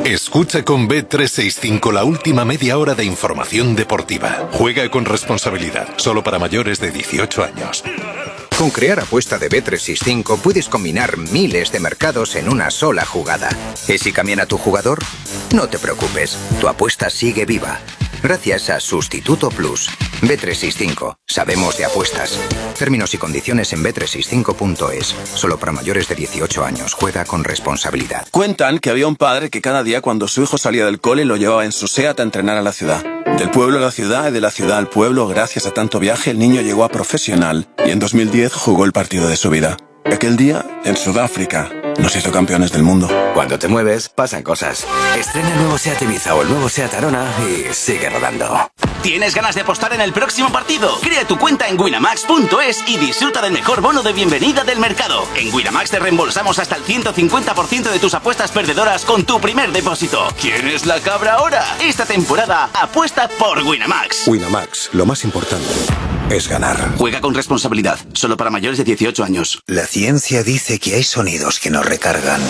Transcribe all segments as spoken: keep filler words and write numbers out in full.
Escucha con B trescientos sesenta y cinco la última media hora de información deportiva. Juega con responsabilidad, solo para mayores de dieciocho años. Con Crear Apuesta de B trescientos sesenta y cinco puedes combinar miles de mercados en una sola jugada. ¿Y si cambian a tu jugador? No te preocupes, tu apuesta sigue viva. Gracias a Sustituto Plus. B trescientos sesenta y cinco. Sabemos de apuestas. Términos y condiciones en B trescientos sesenta y cinco punto es. Solo para mayores de dieciocho años. Juega con responsabilidad. Cuentan que había un padre que cada día cuando su hijo salía del cole lo llevaba en su SEAT a entrenar a la ciudad. Del pueblo a la ciudad y de la ciudad al pueblo, gracias a tanto viaje, el niño llegó a profesional y en dos mil diez jugó el partido de su vida. Aquel día, en Sudáfrica, nos hizo campeones del mundo. Cuando te mueves, pasan cosas. Estrena el nuevo SEAT Ibiza o el nuevo SEAT Arona y sigue rodando. ¿Tienes ganas de apostar en el próximo partido? Crea tu cuenta en winamax punto es y disfruta del mejor bono de bienvenida del mercado. En Winamax te reembolsamos hasta el ciento cincuenta por ciento de tus apuestas perdedoras con tu primer depósito. ¿Quién es la cabra ahora? Esta temporada apuesta por Winamax. Winamax, lo más importante es ganar. Juega con responsabilidad, solo para mayores de dieciocho años. La ciencia dice que hay sonidos que nos recargan.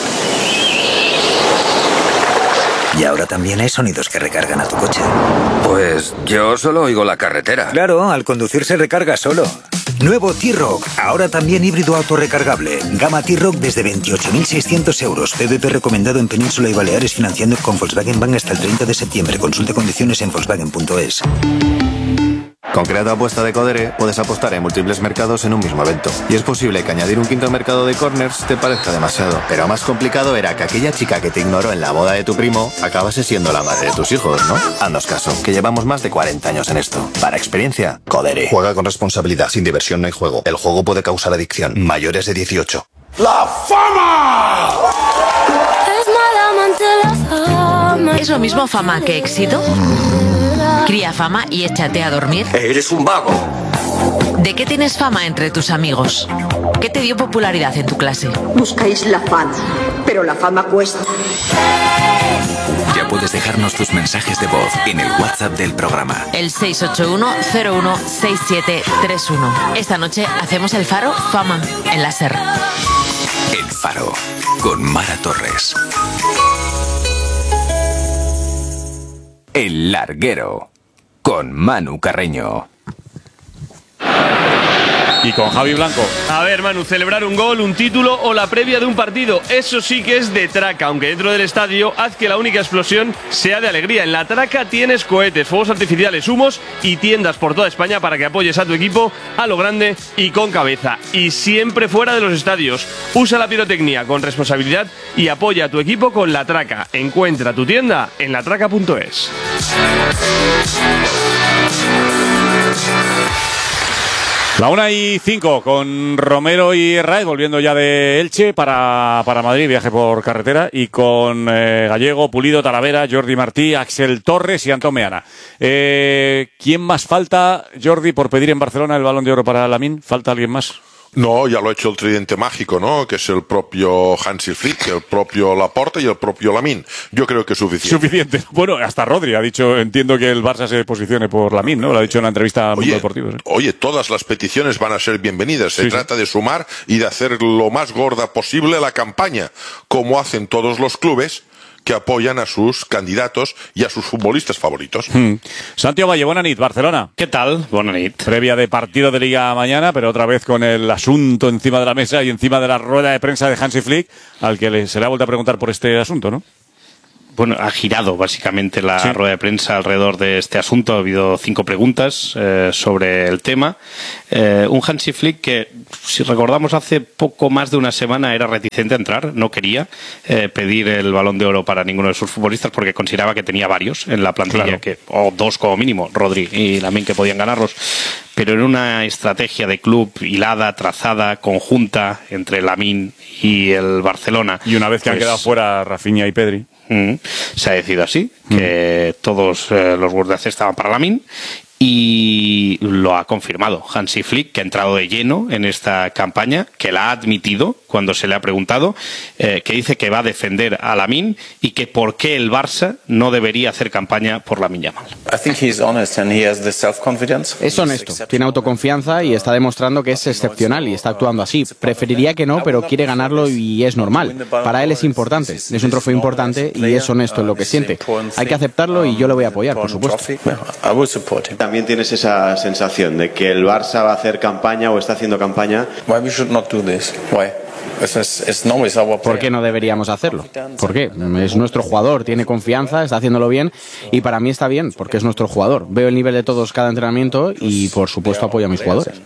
Y ahora también hay sonidos que recargan a tu coche. Pues yo solo oigo la carretera. Claro, al conducir se recarga solo. Nuevo T-Roc, ahora también híbrido autorrecargable. Gama T-Roc desde veintiocho mil seiscientos euros. P V P recomendado en Península y Baleares, financiando con Volkswagen Bank hasta el treinta de septiembre. Consulte condiciones en volkswagen punto es. Con Crea tu Apuesta de Codere puedes apostar en múltiples mercados en un mismo evento. Y es posible que añadir un quinto mercado de corners te parezca demasiado. Pero más complicado era que aquella chica que te ignoró en la boda de tu primo acabase siendo la madre de tus hijos, ¿no? Haznos caso, que llevamos más de cuarenta años en esto. Para experiencia, Codere. Juega con responsabilidad. Sin diversión no hay juego. El juego puede causar adicción. Mayores de dieciocho. ¡La fama! ¿Es lo mismo fama que éxito? Cría fama y échate a dormir. Eres un vago. ¿De qué tienes fama entre tus amigos? ¿Qué te dio popularidad en tu clase? Buscáis la fama, pero la fama cuesta. Ya puedes dejarnos tus mensajes de voz en el WhatsApp del programa. El seis ocho uno cero uno seis siete tres uno. Esta noche hacemos el Faro Fama en la SER. El Faro, con Mara Torres. El Larguero, con Manu Carreño. Y con Javi Blanco. A ver, Manu, celebrar un gol, un título o la previa de un partido. Eso sí que es de traca, aunque dentro del estadio haz que la única explosión sea de alegría. En la traca tienes cohetes, fuegos artificiales, humos y tiendas por toda España para que apoyes a tu equipo a lo grande y con cabeza. Y siempre fuera de los estadios. Usa la pirotecnia con responsabilidad y apoya a tu equipo con la traca. Encuentra tu tienda en la traca punto es. La una y cinco con Romero y Raez volviendo ya de Elche para, para Madrid, viaje por carretera, y con eh, Gallego, Pulido, Talavera, Jordi Martí, Axel Torres y Antón Meana. Eh, ¿Quién más falta, Jordi, por pedir en Barcelona el Balón de Oro para Lamine? ¿Falta alguien más? No, ya lo ha hecho el tridente mágico, ¿no? Que es el propio Hansi Flick, el propio Laporte y el propio Lamine. Yo creo que es suficiente. Suficiente. Bueno, hasta Rodri ha dicho, entiendo que el Barça se posicione por Lamine, ¿no? Lo ha dicho en una entrevista a Mundo Deportivo. ¿Sí? Oye, todas las peticiones van a ser bienvenidas. Se sí, trata sí. de sumar y de hacer lo más gorda posible la campaña, como hacen todos los clubes que apoyan a sus candidatos y a sus futbolistas favoritos. Hmm. Santiago Valle, buena nit, Barcelona. ¿Qué tal? Buena nit. Previa de partido de Liga mañana, pero otra vez con el asunto encima de la mesa y encima de la rueda de prensa de Hansi Flick, al que le, se le ha vuelto a preguntar por este asunto, ¿no? Bueno, ha girado básicamente la sí. rueda de prensa alrededor de este asunto. Ha habido cinco preguntas eh, sobre el tema. Eh, un Hansi Flick que, si recordamos, hace poco más de una semana era reticente a entrar, no quería eh, pedir el Balón de Oro para ninguno de sus futbolistas porque consideraba que tenía varios en la plantilla, claro. que o dos como mínimo, Rodri y Lamine, que podían ganarlos. Pero en una estrategia de club hilada, trazada, conjunta entre Lamine y el Barcelona. Y una vez que pues, han quedado fuera Rafinha y Pedri. Mm, se ha decidido así, mm. que todos eh, los guardias estaban para Lamine Y lo ha confirmado Hansi Flick, que ha entrado de lleno en esta campaña, que la ha admitido cuando se le ha preguntado, eh, que dice que va a defender a Lamine y que por qué el Barça no debería hacer campaña por Lamine Yamal. Es honesto, tiene autoconfianza y está demostrando que es excepcional y está actuando así. Preferiría que no, pero quiere ganarlo y es normal. Para él es importante, es un trofeo importante y es honesto en lo que siente. Hay que aceptarlo y yo le voy a apoyar, por supuesto. También tienes esa sensación de que el Barça va a hacer campaña o está haciendo campaña. ¿Por qué no deberíamos hacerlo? ¿Por qué? Es nuestro jugador, tiene confianza, está haciéndolo bien y para mí está bien porque es nuestro jugador. Veo el nivel de todos cada entrenamiento y por supuesto apoyo a mis jugadores.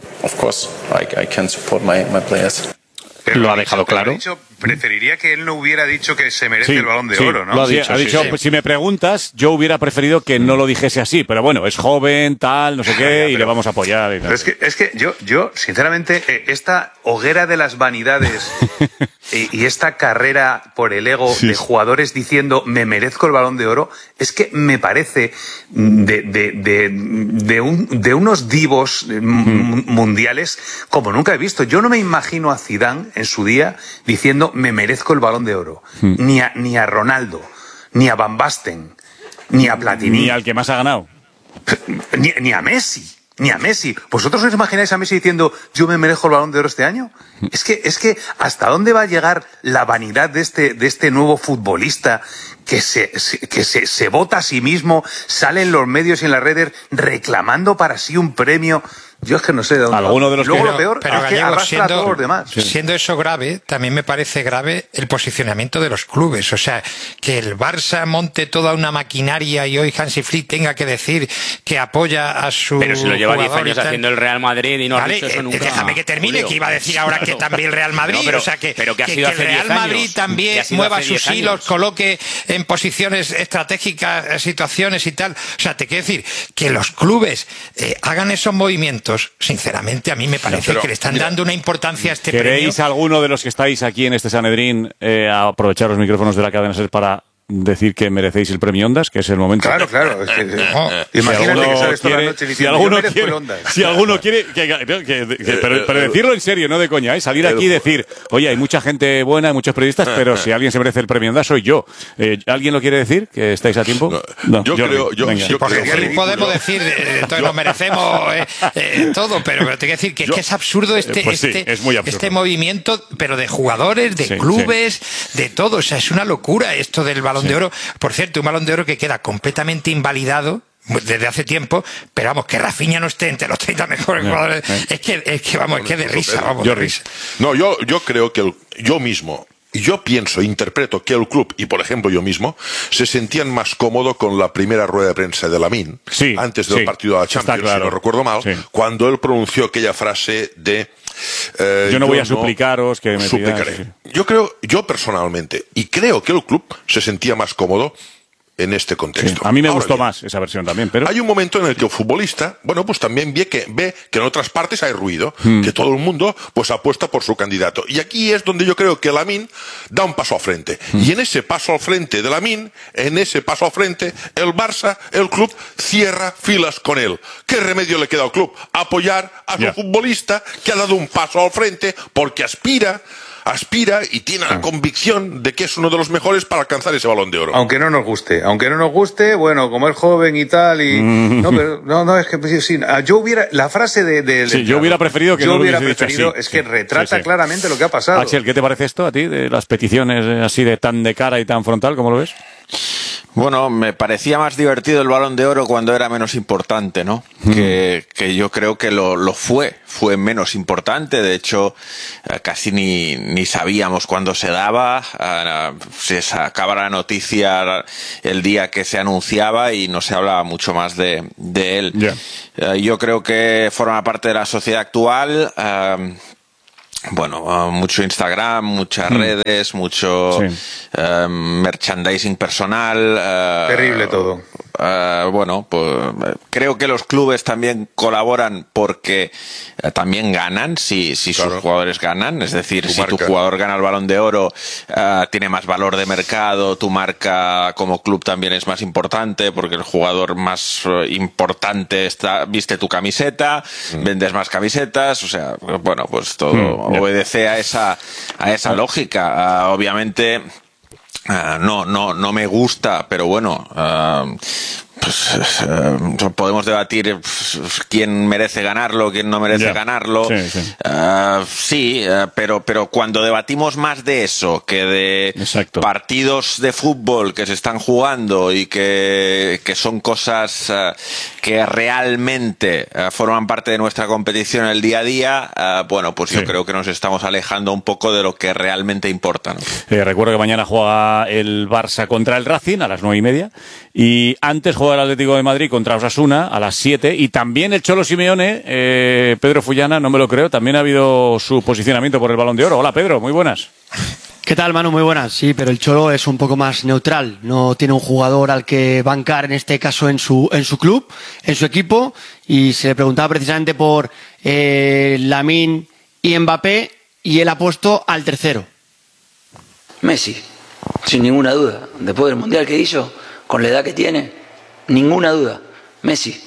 Pero lo ha dejado claro. Ha dicho, preferiría que él no hubiera dicho que se merece sí, el Balón de sí, Oro, ¿no? Lo ha dicho, sí, ha dicho sí, pues, sí. Si me preguntas, yo hubiera preferido que no lo dijese así, pero bueno, es joven, tal, no sé qué, ya, pero, y le vamos a apoyar. Y pero es que, es que yo, yo, sinceramente, eh, esta hoguera de las vanidades y, y esta carrera por el ego sí. de jugadores diciendo me merezco el Balón de Oro, es que me parece de, de, de, de, un, de unos divos mm. mundiales como nunca he visto. Yo no me imagino a Zidane en su día diciendo me merezco el Balón de Oro, hmm. ni, a, ni a Ronaldo, ni a Van Basten, ni a Platini, ni al que más ha ganado, ni, ni a Messi, ni a Messi. ¿Vosotros os imagináis a Messi diciendo yo me merezco el Balón de Oro este año? Es que, es que ¿hasta dónde va a llegar la vanidad de este, de este nuevo futbolista que se, que se, se vota a sí mismo, sale en los medios y en las redes reclamando para sí un premio? Yo es que no sé de dónde. Alguno de los Luego que... lo peor pero, es Gallego, que arrastra siendo, a todos los demás. Sí. Siendo eso grave, también me parece grave el posicionamiento de los clubes. O sea, que el Barça monte toda una maquinaria y hoy Hansi Flick tenga que decir que apoya a su Pero si lo lleva diez años haciendo el Real Madrid y no vale, ha dicho eso eh, nunca. Déjame que termine, Julio. Que iba a decir ahora que también el Real Madrid. No, pero, o sea, que, pero que, ha que, sido que el Real Madrid también mueva sus hilos, coloque en posiciones estratégicas situaciones y tal. O sea, te quiero decir que los clubes eh, hagan esos movimientos, sinceramente, a mí me parece Pero, que le están mira, dando una importancia a este ¿queréis premio. ¿Queréis alguno de los que estáis aquí en este Sanedrín eh, a aprovechar los micrófonos de la cadena SER para decir que merecéis el premio Ondas, que es el momento? Claro, claro. Es que, oh, imagínate si que sales toda la noche diciendo, si alguno yo quiere, Ondas. Si alguno quiere que, que, que, que, pero, pero decirlo en serio, no de coña, ¿eh? Salir aquí y decir, oye, hay mucha gente buena, hay muchos periodistas, pero si alguien se merece el premio Ondas soy yo. Eh, ¿Alguien lo quiere decir? ¿Que estáis a tiempo? No, yo Jordi, creo... Yo, sí, porque creo podemos decir, eh, entonces yo, nos merecemos eh, eh, todo, pero, pero te quiero decir que, yo, que es absurdo este, pues sí, este, es muy absurdo. este movimiento, pero de jugadores, de sí, clubes, sí. de todo. O sea, es una locura esto del Balón sí. de Oro. Por cierto, un Balón de Oro que queda completamente invalidado desde hace tiempo, pero vamos, que Rafinha no esté entre los treinta mejores no, jugadores, no. es que es que vamos, es que de risa, vamos, yo, de risa. No, yo, yo creo que el, yo mismo, yo pienso, interpreto que el club, y por ejemplo yo mismo, se sentían más cómodo con la primera rueda de prensa de Lamine, sí, antes del sí, partido de la Champions, claro. si no recuerdo mal, sí. cuando él pronunció aquella frase de eh, yo no yo voy a no suplicaros que me suplicaré. pidáis, sí. Yo creo, yo personalmente, y creo que el club se sentía más cómodo en este contexto. Sí, a mí me Ahora gustó bien, más esa versión también, pero... Hay un momento en el que el futbolista, bueno, pues también ve que, ve que en otras partes hay ruido, hmm. que todo el mundo pues apuesta por su candidato. Y aquí es donde yo creo que Lamine da un paso al frente. Hmm. Y en ese paso al frente de Lamine, en ese paso al frente, el Barça, el club, cierra filas con él. ¿Qué remedio le queda al club? Apoyar a su yeah. futbolista que ha dado un paso al frente porque aspira... aspira y tiene la convicción de que es uno de los mejores para alcanzar ese Balón de Oro. Aunque no nos guste, aunque no nos guste, bueno, como es joven y tal, y no, pero no, no es que sí, yo hubiera la frase de, de sí, yo hubiera preferido que yo no lo hubiera hubiese preferido, dicho así. Es que retrata sí, sí. claramente lo que ha pasado. Axel, ¿qué te parece esto a ti de las peticiones así de tan de cara y tan frontal? ¿Cómo lo ves? Bueno, me parecía más divertido el Balón de Oro cuando era menos importante, ¿no? Mm. Que, que yo creo que lo, lo fue, fue menos importante. De hecho, eh, casi ni, ni sabíamos cuándo se daba. Eh, se sacaba la noticia el día que se anunciaba y no se hablaba mucho más de, de él. Yeah. Eh, yo creo que forma parte de la sociedad actual. Eh, Bueno, uh, mucho Instagram, muchas mm. redes, mucho sí. uh, merchandising personal. Uh, Terrible todo. uh, bueno, pues creo que los clubes también colaboran porque uh, también ganan si, si claro. sus jugadores ganan. Es decir, tu si marca. tu jugador gana el Balón de Oro, uh, tiene más valor de mercado, tu marca como club también es más importante porque el jugador más uh, importante está, viste tu camiseta, mm. vendes más camisetas, o sea, bueno, pues todo mm. obedece a esa, a esa lógica. Uh, obviamente, uh, no, no, no me gusta, pero bueno, uh, pues uh, podemos debatir quién merece ganarlo, quién no merece yeah. ganarlo. Sí, sí. Uh, sí uh, pero, pero cuando debatimos más de eso que de Exacto. partidos de fútbol que se están jugando y que, que son cosas uh, que realmente uh, forman parte de nuestra competición en el día a día, uh, bueno, pues sí. yo creo que nos estamos alejando un poco de lo que realmente importa, ¿no? Eh, recuerdo que mañana juega el Barça contra el Racing a las nueve y media y antes juega el Atlético de Madrid contra Osasuna a las siete y también el Cholo Simeone, eh, Pedro Fullana, no me lo creo, también ha habido su posicionamiento por el Balón de Oro. Hola Pedro, muy buenas. ¿Qué tal, Manu? Muy buenas. Sí, pero el Cholo es un poco más neutral, no tiene un jugador al que bancar, en este caso en su, en su club, en su equipo, y se le preguntaba precisamente por eh, Lamine y Mbappé y él ha puesto al tercero. Messi, sin ninguna duda, después del Mundial que hizo, con la edad que tiene, ninguna duda, Messi.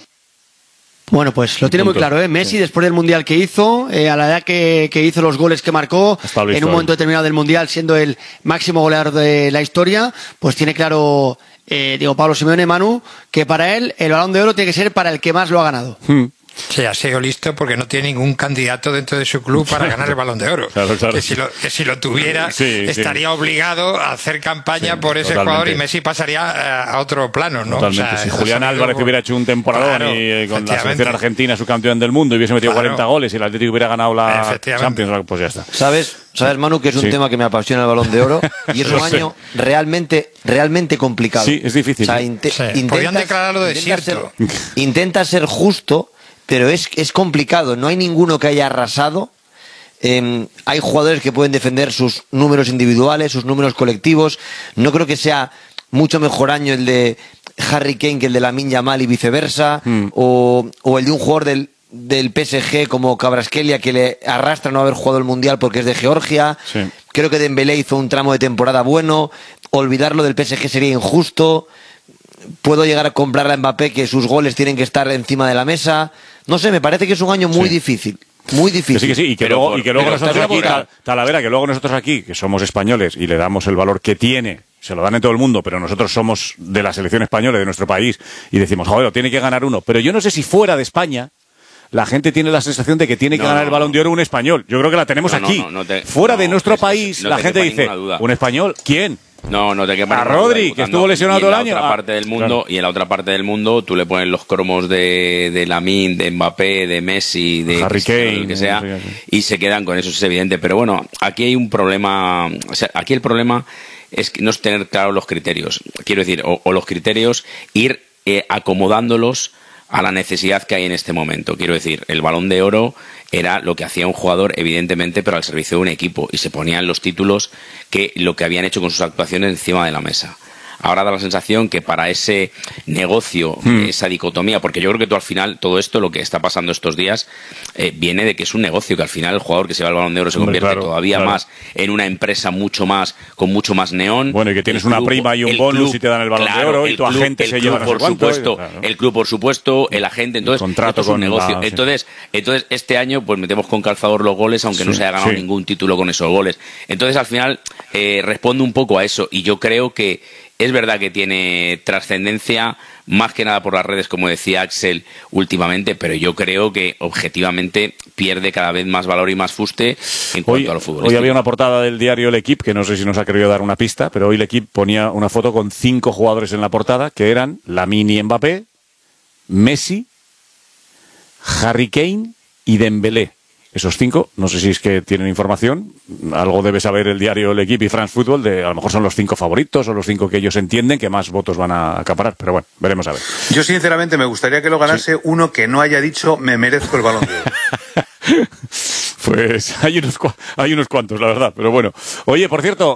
Bueno, pues lo tiene muy claro, ¿eh? Messi, sí. después del Mundial que hizo, eh, a la edad que, que hizo los goles que marcó, en un momento determinado del Mundial, siendo el máximo goleador de la historia, pues tiene claro, eh, digo, Pablo Simeone, Manu, que para él el Balón de Oro tiene que ser para el que más lo ha ganado. Hmm. Sí, ha sido listo porque no tiene ningún candidato dentro de su club para ganar el Balón de Oro. Claro, claro. Que, si lo, que si lo tuviera, sí, estaría sí. obligado a hacer campaña sí, por ese totalmente. jugador y Messi pasaría a otro plano, ¿no? Totalmente. O sea, si Julián Álvarez como... hubiera hecho un temporadón claro, y eh, con la selección argentina, su campeón del mundo, y hubiese metido claro. cuarenta goles y el Atlético hubiera ganado la Champions, pues ya está. ¿Sabes, ¿Sabes Manu, que es un sí. tema que me apasiona el Balón de Oro? Y es un año realmente, realmente complicado. Sí, es difícil. O sea, inte sí. intentas, Podrían declararlo desierto. Intenta ser, intenta ser justo, pero es, es complicado, no hay ninguno que haya arrasado. Eh, hay jugadores que pueden defender sus números individuales, sus números colectivos. No creo que sea mucho mejor año el de Harry Kane que el de Lamine Yamal y viceversa, mm. o, o el de un jugador del, del P S G como Kvaratskhelia que le arrastra no haber jugado el Mundial porque es de Georgia. Sí. Creo que Dembélé hizo un tramo de temporada bueno. Olvidarlo del P S G sería injusto. Puedo llegar a comprar a Mbappé, que sus goles tienen que estar encima de la mesa. No sé, me parece que es un año muy sí. difícil. Muy difícil. Que sí, que sí, y que pero luego, por, y que luego nosotros aquí, tal, Talavera, que luego nosotros aquí, que somos españoles y le damos el valor que tiene, se lo dan en todo el mundo, pero nosotros somos de la selección española, de nuestro país, y decimos, joder, tiene que ganar uno. Pero yo no sé si fuera de España la gente tiene la sensación de que tiene que no, ganar no, el Balón de Oro un español. Yo creo que la tenemos no, aquí. No, no, no te, fuera de nuestro es, país, no la gente dice, ¿un español? ¿Quién? No, no te quepa a Rodri, que estuvo lesionado todo el año. En la otra parte del mundo, claro. Y en la otra parte del mundo tú le pones los cromos de, de Lamine, de Mbappé, de Messi, de Harry Kane, el que sea, sí, sí. Y se quedan con eso, es evidente. Pero bueno, aquí hay un problema, o sea, aquí el problema es no es tener claros los criterios. Quiero decir, o, o los criterios, ir eh, acomodándolos a la necesidad que hay en este momento. Quiero decir, el Balón de Oro era lo que hacía un jugador, evidentemente, pero al servicio de un equipo, y se ponían los títulos que lo que habían hecho con sus actuaciones encima de la mesa. Ahora da la sensación que para ese negocio, hmm. esa dicotomía, porque yo creo que tú al final, todo esto, lo que está pasando estos días, eh, viene de que es un negocio, que al final el jugador que se va al Balón de Oro se convierte Hombre, claro, todavía claro. más en una empresa mucho más, con mucho más neón. Bueno, y que tienes una club, prima y un bonus club, y te dan el Balón claro, de Oro y tu club, agente se lleva por supuesto, claro. El club por supuesto, el agente, entonces el contrato esto es un negocio. La, entonces, sí. entonces este año pues metemos con calzador los goles, aunque sí, no se haya ganado sí. ningún título con esos goles. Entonces al final eh, responde un poco a eso, y yo creo que es verdad que tiene trascendencia, más que nada por las redes, como decía Axel últimamente, pero yo creo que objetivamente pierde cada vez más valor y más fuste en cuanto hoy, a lo futbolístico. Hoy había una portada del diario L'Equipe, que no sé si nos ha querido dar una pista, pero hoy L'Equipe ponía una foto con cinco jugadores en la portada, que eran Lamine y Mbappé, Messi, Harry Kane y Dembélé. Esos cinco, no sé si es que tienen información, algo debe saber el diario L'Equipe y France Football, de a lo mejor son los cinco favoritos o los cinco que ellos entienden que más votos van a acaparar, pero bueno, veremos a ver. Yo sinceramente me gustaría que lo ganase sí. uno que no haya dicho me merezco el Balón de Oro. Pues hay unos, hay unos cuantos, la verdad, pero bueno. Oye, por cierto...